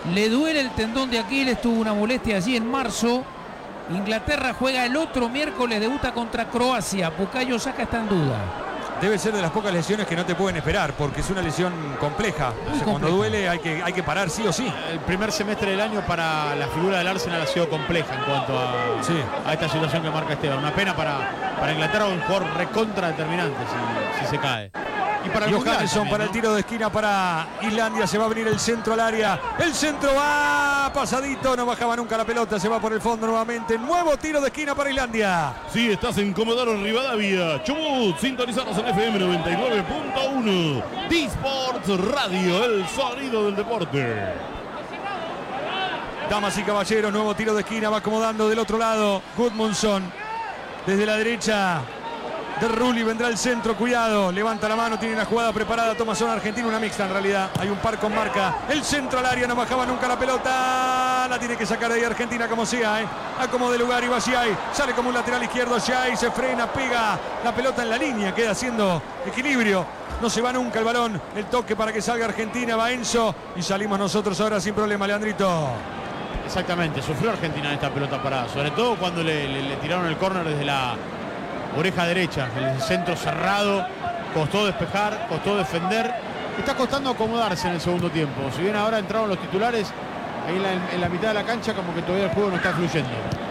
le duele el tendón de Aquiles, tuvo una molestia allí en marzo. Inglaterra juega el otro miércoles, debuta contra Croacia. Bukayo Saka está en duda. Debe ser de las pocas lesiones que no te pueden esperar, porque es una lesión compleja. O sea, cuando duele hay que parar sí o sí. El primer semestre del año para la figura del Arsenal ha sido compleja en cuanto a esta situación que marca Esteban. Una pena para Inglaterra, un jugador recontra determinante si se cae. Y para Johannesson para el tiro de esquina para Islandia. Se va a venir el centro al área. El centro va pasadito. No bajaba nunca la pelota. Se va por el fondo nuevamente. Nuevo tiro de esquina para Islandia. Sí, estás en Comodoro Rivadavia, Chubut. Sintonizados en FM 99.1. D-Sports Radio, el sonido del deporte. Damas y caballeros, nuevo tiro de esquina. Va acomodando del otro lado Gudmundsson. Desde la derecha de Rulli vendrá el centro, cuidado, levanta la mano, tiene la jugada preparada, toma zona argentina, una mixta en realidad, hay un par con marca, el centro al área, no bajaba nunca la pelota, la tiene que sacar de ahí Argentina como sea, acomodo de lugar y va Schiai, sale como un lateral izquierdo, Schiai se frena, pega la pelota en la línea, queda haciendo equilibrio, no se va nunca el balón, el toque para que salga Argentina, va Enzo y salimos nosotros ahora sin problema, Leandrito. Exactamente, sufrió Argentina en esta pelota parada, sobre todo cuando le tiraron el córner desde la oreja derecha, el centro cerrado, costó despejar, costó defender, está costando acomodarse en el segundo tiempo. Si bien ahora entraron los titulares, ahí en la mitad de la cancha como que todavía el juego no está fluyendo.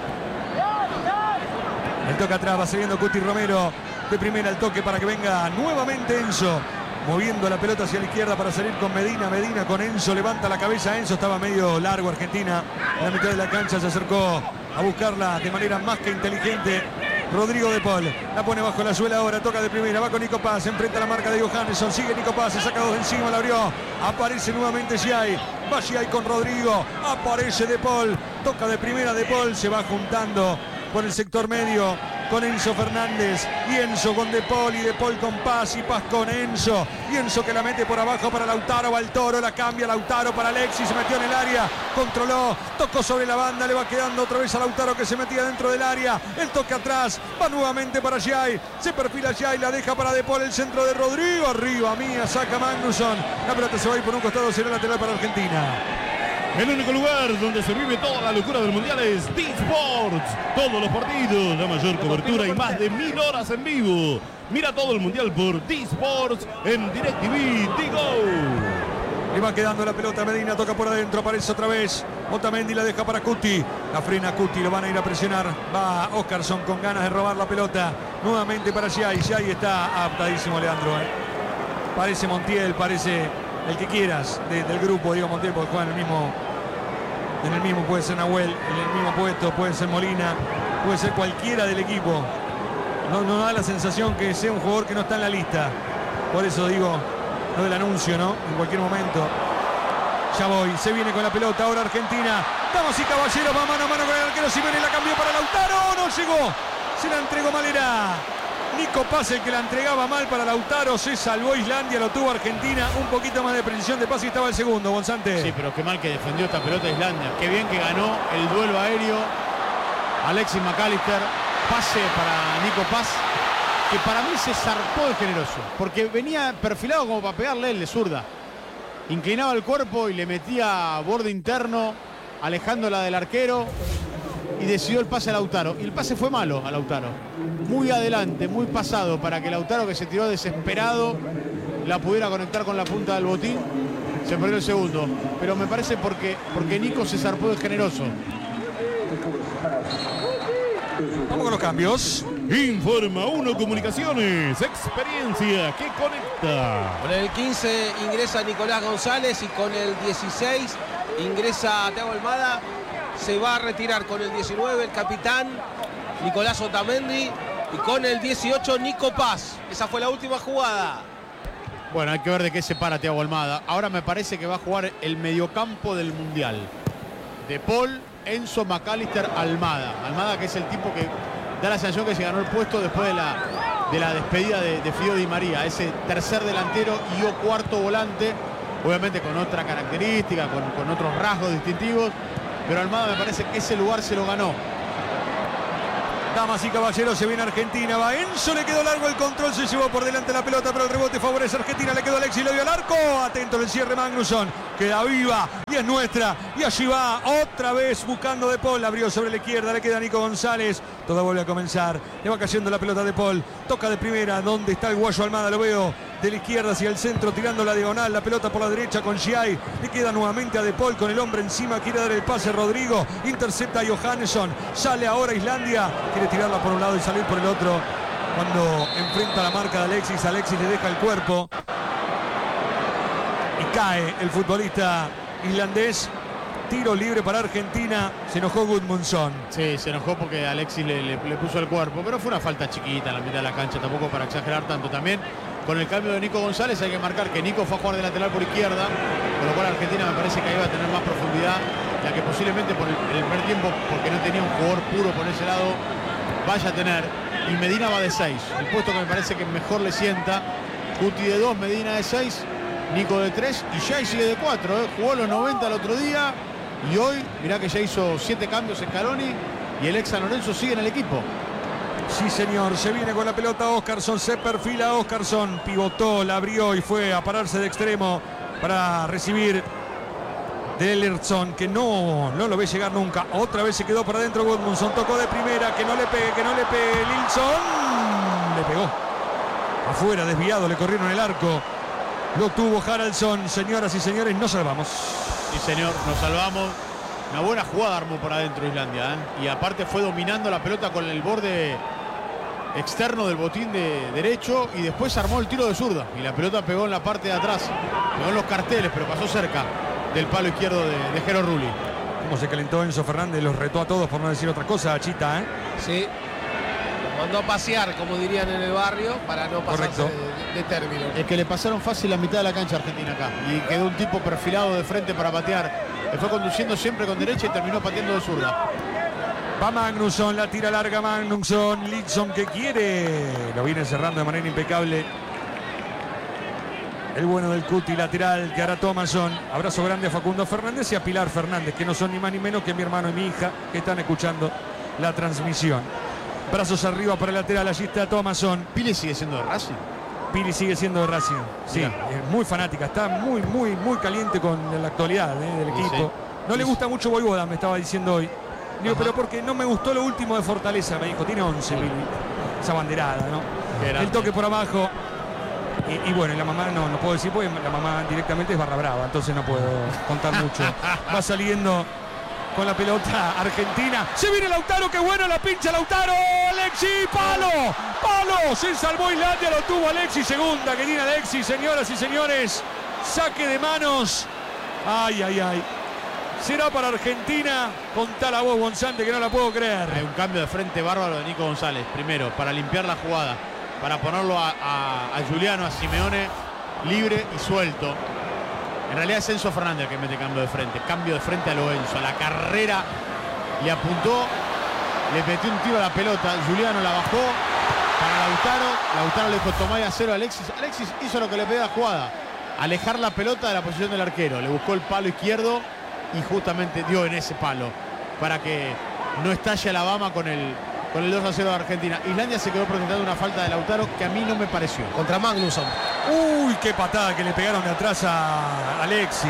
El toque atrás, va saliendo Cuti Romero de primera, el toque para que venga nuevamente Enzo, moviendo la pelota hacia la izquierda para salir con Medina, Medina con Enzo, levanta la cabeza Enzo, estaba medio largo Argentina, en la mitad de la cancha se acercó a buscarla de manera más que inteligente. Rodrigo de Paul, la pone bajo la suela ahora, toca de primera, va con Nico Paz, enfrenta la marca de Johannesson, sigue Nico Paz, se saca dos de encima, la abrió, aparece nuevamente Schiai, va Schiai con Rodrigo, aparece de Paul, toca de primera de Paul, se va juntando por el sector medio con Enzo Fernández y Enzo con De Paul y De Paul con Paz y Paz con Enzo y Enzo que la mete por abajo para Lautaro, va el Toro, la cambia Lautaro para Alexis, se metió en el área, controló, tocó sobre la banda, le va quedando otra vez a Lautaro que se metía dentro del área, el toque atrás, va nuevamente para Schiai, se perfila Schiai, la deja para De Paul, el centro de Rodrigo, arriba mía, saca Magnusson, la pelota se va a ir por un costado, será lateral para Argentina. El único lugar donde se vive toda la locura del mundial es D-Sports. Todos los partidos, la mayor cobertura y más de 1000 horas en vivo. Mira todo el mundial por D-Sports en DirecTV Digo. Le va quedando la pelota, Medina toca por adentro, aparece otra vez. Otamendi la deja para Cuti. La frena Cuti, lo van a ir a presionar. Va Oscarson con ganas de robar la pelota. Nuevamente para Schiai. Schiai está adaptadísimo, Leandro. Parece Montiel, parece el que quieras del grupo, digo Montiel, porque juega en el mismo puede ser Nahuel, en el mismo puesto, puede ser Molina, puede ser cualquiera del equipo. No da la sensación que sea un jugador que no está en la lista. Por eso digo, lo del anuncio, ¿no? En cualquier momento. Ya voy, se viene con la pelota ahora Argentina. Damas y caballeros, va mano a mano con el arquero Simeone, la cambió para Lautaro, no llegó. Se la entregó Malera. Nico Paz el que la entregaba mal para Lautaro, se salvó Islandia, lo tuvo Argentina, un poquito más de precisión de pase y estaba el segundo, Gonzante. Sí, pero qué mal que defendió esta pelota Islandia, qué bien que ganó el duelo aéreo Alexis McAllister, pase para Nico Paz, que para mí se zarpó de generoso, porque venía perfilado como para pegarle él de zurda, inclinaba el cuerpo y le metía borde interno, alejándola del arquero, y decidió el pase a Lautaro, y el pase fue malo a Lautaro, muy adelante, muy pasado, para que Lautaro, que se tiró desesperado, la pudiera conectar con la punta del botín. Se perdió el segundo, pero me parece porque Nico se zarpó de generoso. Vamos con los cambios. Informa 1 Comunicaciones, experiencia que conecta. Con el 15 ingresa Nicolás González y con el 16 ingresa Thiago Almada. Se va a retirar con el 19 el capitán Nicolás Otamendi y con el 18 Nico Paz. Esa fue la última jugada. Bueno, hay que ver de qué se para Thiago Almada. Ahora me parece que va a jugar el mediocampo del Mundial. De Paul, Enzo, McAllister, Almada. Almada, que es el tipo que da la sensación que se ganó el puesto después de la despedida de Fideo Di María. Ese tercer delantero y o cuarto volante. Obviamente con otra característica, con otros rasgos distintivos. Pero Almada me parece que ese lugar se lo ganó. Damas y caballeros, se viene Argentina, va Enzo, le quedó largo el control, se llevó por delante la pelota, pero el rebote favorece a Argentina, le quedó Alexis, lo vio al arco, atento en el cierre Magnusson, queda viva y Islandia es nuestra. Y allí va otra vez buscando De Paul. Abrió sobre la izquierda, le queda Nico González. Todo vuelve a comenzar. Le va cayendo la pelota De Paul. Toca de primera. ¿Dónde está el guayo Almada? Lo veo de la izquierda hacia el centro, tirando la diagonal. La pelota por la derecha con Giai. Le queda nuevamente a De Paul con el hombre encima. Quiere dar el pase Rodrigo. Intercepta a Johannesson. Sale ahora Islandia. Quiere tirarla por un lado y salir por el otro. Cuando enfrenta la marca de Alexis, Alexis le deja el cuerpo. Y cae el futbolista islandés. Tiro libre para Argentina. Se enojó Gudmundsson. Sí, se enojó porque Alexis le puso el cuerpo. Pero fue una falta chiquita en la mitad de la cancha. Tampoco para exagerar tanto. También con el cambio de Nico González hay que marcar que Nico fue a jugar de lateral por izquierda. Con lo cual Argentina me parece que ahí va a tener más profundidad. La que posiblemente por el primer tiempo, porque no tenía un jugador puro por ese lado, vaya a tener. Y Medina va de 6. El puesto que me parece que mejor le sienta. Cuti de 2, Medina de 6. Nico de 3 y Giai sigue de 4. Jugó los 90 el otro día y hoy, mirá que ya hizo 7 cambios Scaloni y el ex San Lorenzo sigue en el equipo. Sí, señor, se viene con la pelota Óscarsson, se perfila Óscarsson, pivotó, la abrió y fue a pararse de extremo para recibir de Ellerson, que no lo ve llegar nunca. Otra vez se quedó para adentro Gudmundsson, tocó de primera, que no le pegue, Lilson le pegó. Afuera, desviado, le corrieron el arco. Lo tuvo Haraldsson, señoras y señores, nos salvamos. Sí, señor, nos salvamos. Una buena jugada armó por adentro Islandia, ¿eh? Y aparte fue dominando la pelota con el borde externo del botín de derecho y después armó el tiro de zurda. Y la pelota pegó en la parte de atrás, pegó en los carteles, pero pasó cerca del palo izquierdo de Jero Rulli. Cómo se calentó Enzo Fernández, los retó a todos por no decir otra cosa, Chita, ¿eh? Sí. Mandó a pasear, como dirían en el barrio, para no pasarse de término. Es que le pasaron fácil la mitad de la cancha a Argentina acá. Y quedó un tipo perfilado de frente para patear. Le fue conduciendo siempre con derecha y terminó pateando de zurda. Va Magnusson, la tira larga Magnusson. Lilson que quiere. Lo viene cerrando de manera impecable. El bueno del Cuti, lateral que hará Thomasson. Abrazo grande a Facundo Fernández y a Pilar Fernández, que no son ni más ni menos que mi hermano y mi hija, que están escuchando la transmisión. Brazos arriba para el lateral, allí está Thomasson. ¿Pili sigue siendo de Racing? Pili sigue siendo de Racing, sí, es muy fanática, está muy caliente con la actualidad del equipo. Sí. No le gusta mucho Voivoda, me estaba diciendo hoy. Digo, pero porque no me gustó lo último de Fortaleza, me dijo, tiene 11 Pili. Esa banderada, ¿no? El toque por abajo. Y bueno, y la mamá no puedo decir, porque la mamá directamente es barra brava, entonces no puedo contar mucho. Va saliendo con la pelota Argentina. Se viene Lautaro, qué bueno, la pincha Lautaro. Alexis, palo. Se salvó Islandia, lo tuvo Alexis. Segunda que tiene Alexis, señoras y señores. Saque de manos. Ay. Será para Argentina. Contá la voz, Bonzante, que no la puedo creer. Hay un cambio de frente bárbaro de Nico González. Primero, para limpiar la jugada. Para ponerlo a Juliano, a Simeone, libre y suelto. En realidad es Enzo Fernández el que mete cambio de frente. Cambio de frente a lo Enzo. A la carrera le apuntó, le metió un tiro a la pelota. Juliano la bajó para Lautaro. Lautaro le dijo tomá y a cero a Alexis. Alexis hizo lo que le pedía la jugada. Alejar la pelota de la posición del arquero. Le buscó el palo izquierdo y justamente dio en ese palo para que no estalle Alabama con el 2-0 de Argentina. Islandia se quedó protestando una falta de Lautaro que a mí no me pareció. Contra Magnusson. Uy, qué patada que le pegaron de atrás a Alexis.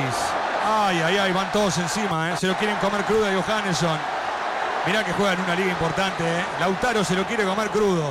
Ay, van todos encima, ¿eh? Se lo quieren comer crudo a Johannesson. Mirá que juega en una liga importante, ¿eh? Lautaro se lo quiere comer crudo.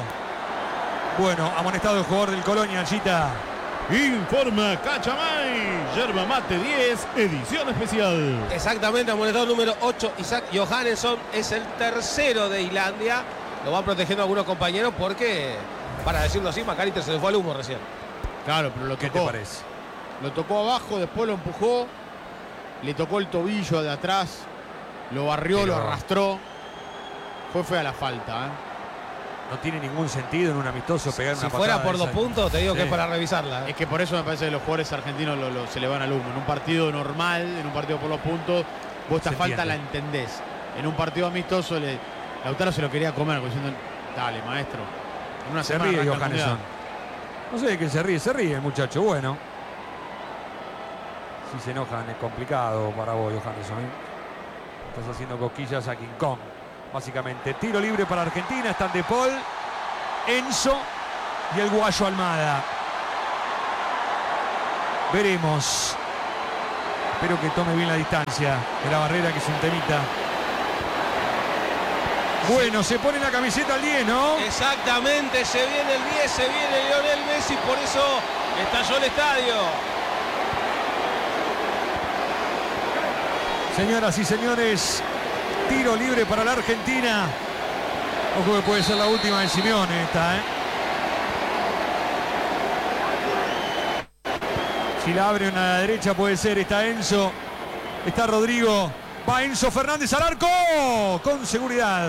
Bueno, amonestado el jugador del Colonia, Chita. Informa Cachamay, yerba mate 10, edición especial. Exactamente, amonestado número 8, Isaac Johannesson, es el tercero de Islandia. Lo van protegiendo algunos compañeros porque, para decirlo así, McAllister se le fue al humo recién. Claro, pero lo ¿Qué tocó. te parece? Lo tocó abajo, después lo empujó, le tocó el tobillo de atrás, lo barrió, Pero lo arrastró. Fue fea la falta, ¿eh? No tiene ningún sentido en un amistoso pegar Si una fuera patada por de 2 esa. puntos, te digo que Sí. es para revisarla. Es que por eso me parece que los jugadores argentinos se le van al humo. En un partido normal, en un partido por los puntos, vos esta Se falta entiende. la entendés. En un partido amistoso, Lautaro se lo quería comer, diciendo, dale, maestro. En una Se semana ríe arranca el Johannesson. mundial. No sé de qué se ríe el muchacho. Bueno. Si se enojan es complicado para vos, Johannesson, ¿eh? Estás haciendo cosquillas a King Kong. Básicamente, tiro libre para Argentina. Están De Paul, Enzo y el guayo Almada. Veremos. Espero que tome bien la distancia de la barrera, que es un temita. Bueno, se pone la camiseta al 10, ¿no? Exactamente, se viene el 10, se viene Lionel Messi, por eso estalló el estadio. Señoras y señores, tiro libre para la Argentina. Ojo que puede ser la última de Simeone esta, ¿eh? Si la abren a la derecha puede ser. Está Enzo, está Rodrigo. Va Enzo Fernández al arco. Con seguridad.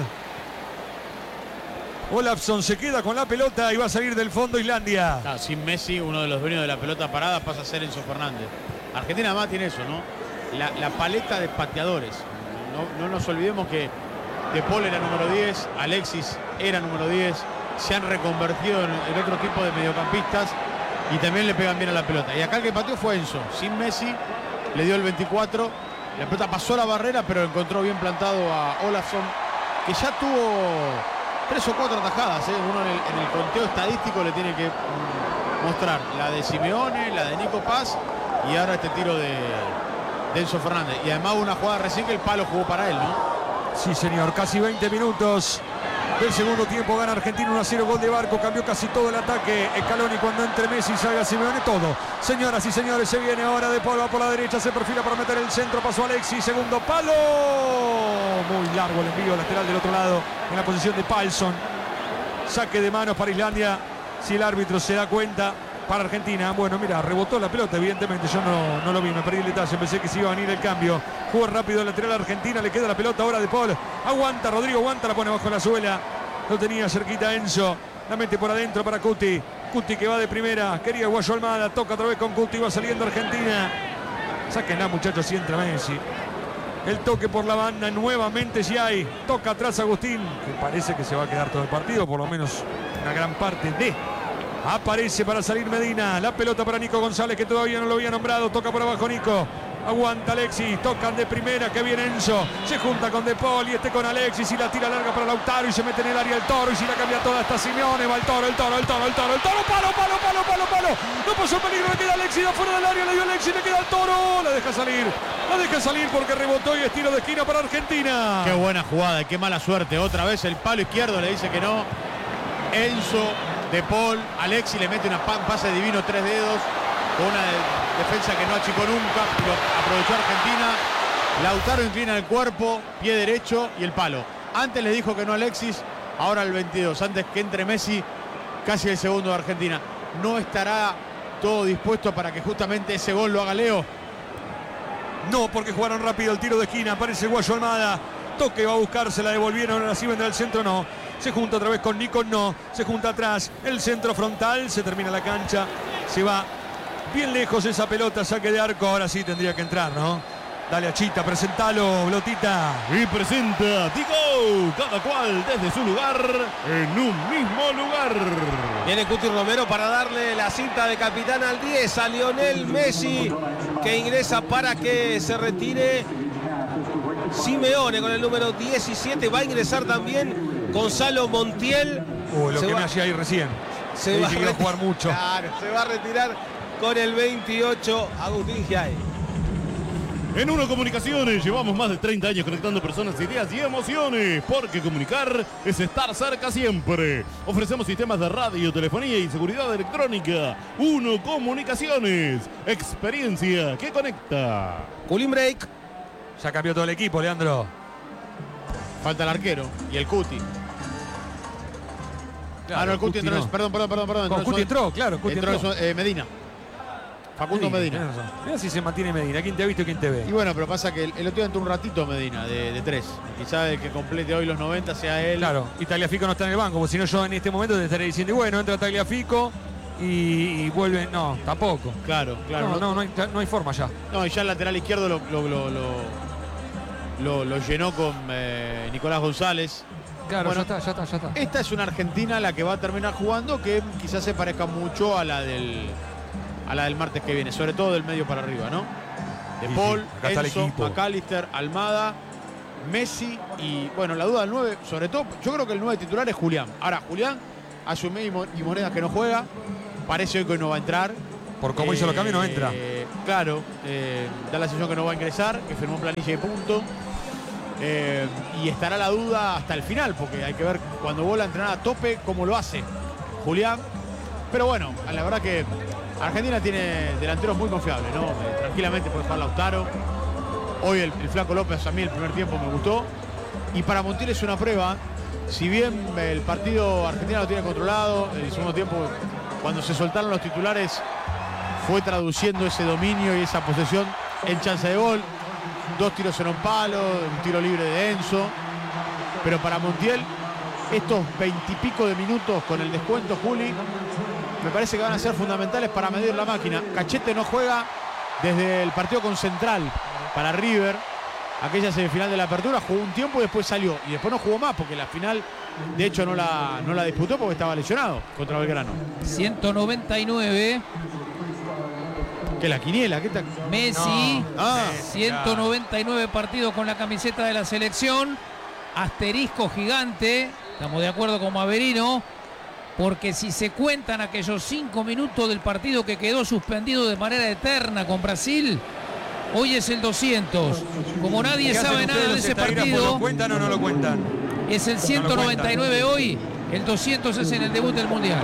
Olafsson se queda con la pelota y va a salir del fondo Islandia. Sin Messi, uno de los dueños de la pelota parada pasa a ser Enzo Fernández. Argentina además tiene eso, ¿no? La paleta de pateadores. No nos olvidemos que De Paul era número 10, Alexis era número 10. Se han reconvertido en otro tipo de mediocampistas y también le pegan bien a la pelota. Y acá el que pateó fue Enzo. Sin Messi le dio el 24. La pelota pasó la barrera, pero encontró bien plantado a Olafsson, que ya tuvo 3 o 4 atajadas, ¿eh? Uno en el conteo estadístico le tiene que mostrar la de Simeone, la de Nico Paz y ahora este tiro de Enzo Fernández. Y además una jugada recién que el palo jugó para él, ¿no? Sí, señor. Casi 20 minutos del segundo tiempo. Gana Argentina 1-0. Gol de Barco. Cambió casi todo el ataque. Scaloni cuando entre Messi y salga Simeone. Todo. Señoras y señores, se viene ahora De Paul. Va por la derecha. Se perfila para meter el centro. Pasó Alexis. Segundo palo. Muy largo el envío lateral del otro lado. En la posición de Palsson. Saque de manos para Islandia. Si el árbitro se da cuenta. Para Argentina, bueno, mira, rebotó la pelota, evidentemente yo no lo vi, me perdí el detalle, pensé que se iba a venir el cambio. Jugó rápido el lateral Argentina, le queda la pelota ahora De Paul. Aguanta, Rodrigo aguanta, la pone bajo la suela. Lo tenía cerquita Enzo, la mete por adentro para Cuti. Cuti que va de primera, quería Guayo Almada, toca otra vez con Cuti, va saliendo Argentina. Sáquenla, muchachos, si entra Messi. El toque por la banda, nuevamente si hay. Toca atrás Agustín, que parece que se va a quedar todo el partido, por lo menos una gran parte de... Aparece para salir Medina. La pelota para Nico González, que todavía no lo había nombrado. Toca por abajo Nico. Aguanta Alexis. Tocan de primera. Que viene Enzo. Se junta con De Paul y con Alexis. Y la tira larga para Lautaro. Y se mete en el área el Toro. Y si la cambia toda hasta Simeone. Va el Toro. Palo. No pasó el peligro. Le queda Alexis afuera del área. Le dio Alexis. Le queda el Toro. La deja salir porque rebotó y es tiro de esquina para Argentina. Qué buena jugada y qué mala suerte. Otra vez el palo izquierdo le dice que no. Enzo, De Paul, Alexis le mete un pase divino, 3 dedos, con una defensa que no achicó nunca, pero aprovechó Argentina. Lautaro inclina el cuerpo, pie derecho y el palo. Antes le dijo que no Alexis, ahora el 22, antes que entre Messi, casi el segundo de Argentina. ¿No estará todo dispuesto para que justamente ese gol lo haga Leo? No, porque jugaron rápido el tiro de esquina, aparece Guayo Almada. Toque va a buscar, se la devolvieron, ahora sí vendrá el centro, no. Se junta otra vez con Nico, no. Se junta atrás, el centro frontal, se termina la cancha. Se va bien lejos esa pelota, saque de arco, ahora sí tendría que entrar, ¿no? Dale a Chita, presentalo, Blotita. Y presenta Digo, cada cual desde su lugar, en un mismo lugar. Viene Cuti Romero para darle la cinta de capitán al 10 a Lionel Messi, que ingresa para que se retire Simeone con el número 17. Va a ingresar también Gonzalo Montiel. Lo que me hacía ahí recién. Se va a jugar mucho. Claro, se va a retirar con el 28 Agustín Giai. En Uno Comunicaciones llevamos más de 30 años conectando personas, ideas y emociones, porque comunicar es estar cerca siempre. Ofrecemos sistemas de radio, telefonía y seguridad electrónica. Uno Comunicaciones, experiencia que conecta. Cooling break. Ya cambió todo el equipo, Leandro. Falta el arquero y el Cuti. Claro, no, el Cuti entró. no. Perdón. Cuti entró, claro. Cuti entró. Medina. Facundo Medina. Mira si se mantiene Medina. ¿Quién te ha visto y quién te ve? Y bueno, pero pasa que el otro día entró un ratito Medina de 3. Quizás el que complete hoy los 90 sea él. Claro, y Tagliafico no está en el banco, porque si no yo en este momento te estaré diciendo, bueno, entra Tagliafico y vuelve. No, tampoco. Claro. No hay forma ya. No, y ya el lateral izquierdo lo llenó con Nicolás González. Claro, bueno, ya está. Esta es una Argentina la que va a terminar jugando, que quizás se parezca mucho a la del martes que viene, sobre todo del medio para arriba, ¿no? De Paul, Enzo, McAllister, Almada, Messi y, bueno, la duda del 9, sobre todo, yo creo que el 9 titular es Julián. Ahora, Julián asume y Moneda que no juega, parece hoy que no va a entrar. Por cómo hizo los cambios no entra. claro, da la sensación que no va a ingresar, que firmó planilla de punto. Y estará la duda hasta el final, porque hay que ver cuando vuelva a entrenar a tope cómo lo hace Julián. Pero bueno, la verdad que Argentina tiene delanteros muy confiables, ¿no? Tranquilamente puede jugar Lautaro. Hoy el Flaco López, a mí el primer tiempo me gustó. Y para Montiel es una prueba. Si bien el partido Argentina lo tiene controlado, el segundo tiempo, cuando se soltaron los titulares, fue traduciendo ese dominio y esa posesión en chance de gol. 2 tiros en un palo, un tiro libre de Enzo. Pero para Montiel, estos 20 y pico de minutos con el descuento, Juli, me parece que van a ser fundamentales para medir la máquina. Cachete no juega desde el partido con Central para River, aquella semifinal de la apertura, jugó un tiempo y después salió. Y después no jugó más porque la final, de hecho, no la disputó porque estaba lesionado contra Belgrano. 199. ¿Qué la quiniela? ¿Qué tal? Messi, No. 199 partidos con la camiseta de la selección. Asterisco gigante. Estamos de acuerdo con Maverino. Porque si se cuentan aquellos 5 minutos del partido que quedó suspendido de manera eterna con Brasil, hoy es el 200. Como nadie sabe nada de ese partido, ¿lo cuentan o no lo cuentan? es el 199 hoy. El 200 es en el debut del Mundial.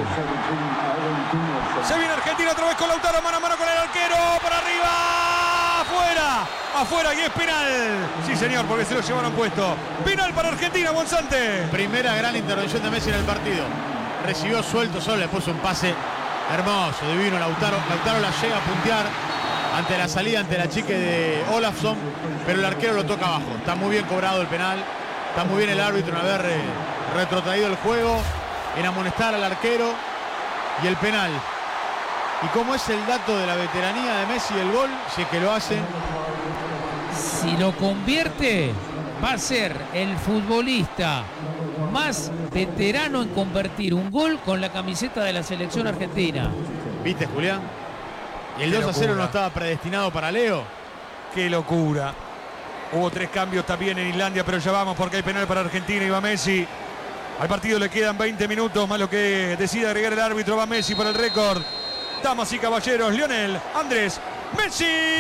Se viene Argentina otra vez con Lautaro, mano a mano con el arquero, por arriba, afuera y es penal. Sí señor, porque se lo llevaron puesto. Penal para Argentina, Monzante. Primera gran intervención de Messi en el partido. Recibió suelto solo, le puso un pase hermoso, divino Lautaro. Lautaro la llega a puntear ante la salida, ante la chique de Olafsson, pero el arquero lo toca abajo. Está muy bien cobrado el penal, está muy bien el árbitro en haber retrotraído el juego, en amonestar al arquero y el penal. Y como es el dato de la veteranía de Messi el gol, si es que lo hace. Si lo convierte, va a ser el futbolista más veterano en convertir un gol con la camiseta de la selección argentina. ¿Viste, Julián? Y el Qué 2-0 locura. no estaba predestinado para Leo. Qué locura. Hubo 3 cambios también en Islandia, pero ya vamos porque hay penal para Argentina y va Messi. Al partido le quedan 20 minutos, más lo que decide agregar el árbitro. Va Messi por el récord. Damas y caballeros, Lionel Andrés Messi.